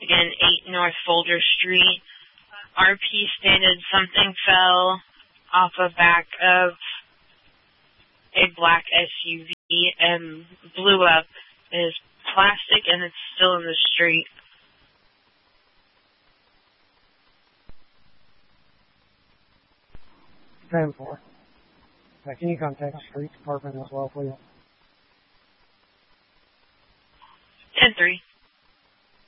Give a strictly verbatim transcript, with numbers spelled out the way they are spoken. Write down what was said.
Again, eight North Folger Street. R P stated something fell off the back of a black S U V and blew up. It is plastic and it's still in the street. ten four. Uh, can you contact the street department as well, please? ten three.